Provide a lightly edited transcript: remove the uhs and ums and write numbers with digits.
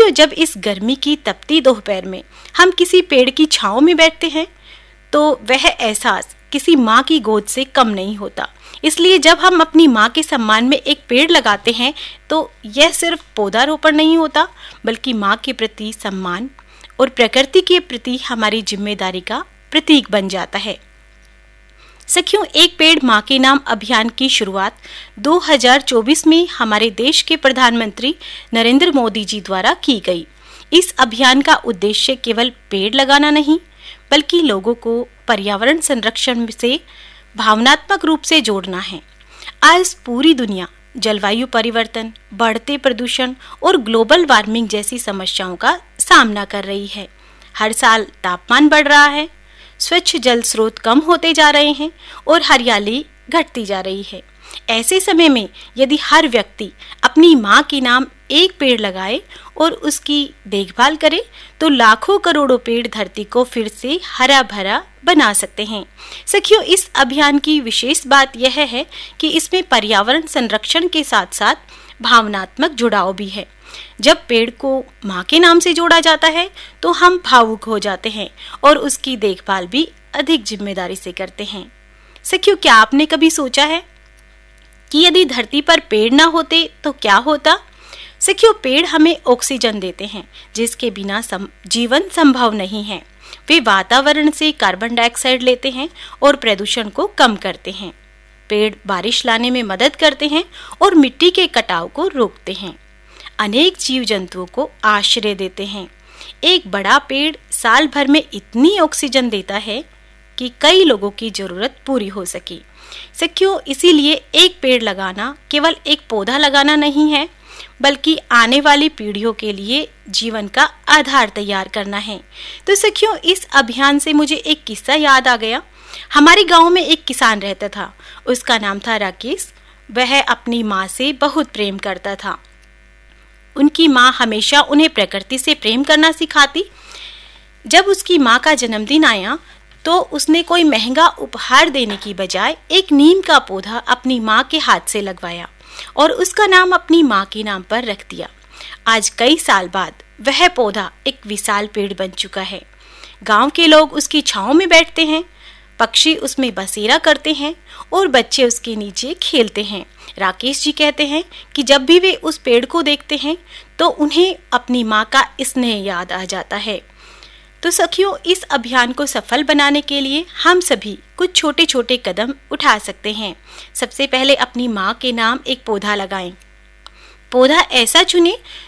सखियों, जब इस गर्मी की तपती दोपहर में हम किसी पेड़ की छांव में बैठते हैं तो वह एहसास किसी माँ की गोद से कम नहीं होता। इसलिए जब हम अपनी माँ के सम्मान में एक पेड़ लगाते हैं तो यह सिर्फ पौधारोपण नहीं होता, बल्कि माँ के प्रति सम्मान और प्रकृति के प्रति हमारी जिम्मेदारी का प्रतीक बन जाता है। सखियों, एक पेड़ माँ के नाम अभियान की शुरुआत 2024 में हमारे देश के प्रधानमंत्री नरेंद्र मोदी जी द्वारा की गई। इस अभियान का उद्देश्य केवल पेड़ लगाना नहीं, बल्कि लोगों को पर्यावरण संरक्षण से भावनात्मक रूप से जोड़ना है। आज पूरी दुनिया जलवायु परिवर्तन, बढ़ते प्रदूषण और ग्लोबल वार्मिंग जैसी समस्याओं का सामना कर रही है। हर साल तापमान बढ़ रहा है, स्वच्छ जल स्रोत कम होते जा रहे हैं और हरियाली घटती जा रही है। ऐसे समय में यदि हर व्यक्ति अपनी माँ के नाम एक पेड़ लगाए और उसकी देखभाल करे तो लाखों करोड़ों पेड़ धरती को फिर से हरा भरा बना सकते हैं। सखियों, इस अभियान की विशेष बात यह है कि इसमें पर्यावरण संरक्षण के साथ साथ भावनात्मक जुड़ाव भी है। जब पेड़ को माँ के नाम से जोड़ा जाता है तो हम भावुक हो जाते हैं और उसकी देखभाल भी अधिक जिम्मेदारी से करते हैं। सखियों, क्या आपने कभी सोचा है कि यदि धरती पर पेड़ ना होते तो क्या होता? सखियों, पेड़ हमें ऑक्सीजन देते हैं, जिसके बिना जीवन संभव नहीं है। वे वातावरण से कार्बन डाइऑक्साइड लेते हैं और प्रदूषण को कम करते हैं। पेड़ बारिश लाने में मदद करते हैं और मिट्टी के कटाव को रोकते हैं। अनेक जीव जंतुओं को आश्रय देते हैं। एक बड़ा पेड़ साल भर में इतनी ऑक्सीजन देता है कि कई लोगों की जरूरत पूरी हो सके। सखियों, इसीलिए एक पेड़ लगाना केवल एक पौधा लगाना नहीं है, बल्कि आने वाली पीढ़ियों के लिए जीवन का आधार तैयार करना है। तो सखियों, इस अभियान से मुझे एक किस्सा याद आ गया। हमारे गांव में एक किसान रहता था। उसका नाम था राकेश। वह अपनी माँ से बहुत प्रेम करता था। उनकी माँ हमेशा उन्हें प्रकृति से प्रेम करना सिखाती। जब उसकी माँ का जन्मदिन आया तो उसने कोई महंगा उपहार देने की बजाय एक नीम का पौधा अपनी माँ के हाथ से लगवाया और उसका नाम अपनी माँ के नाम पर रख दिया। आज कई साल बाद वह पौधा एक विशाल पेड़ बन चुका है। गांव के लोग उसकी छांव में बैठते हैं, पक्षी उसमें बसेरा करते हैं और बच्चे उसके नीचे खेलते हैं। राकेश जी कहते हैं कि जब भी वे उस पेड़ को देखते हैं तो उन्हें अपनी माँ का स्नेह याद आ जाता है। तो सखियों, इस अभियान को सफल बनाने के लिए हम सभी कुछ छोटे छोटे कदम उठा सकते हैं। सबसे पहले अपनी माँ के नाम एक पौधा लगाएं। पौधा ऐसा चुनें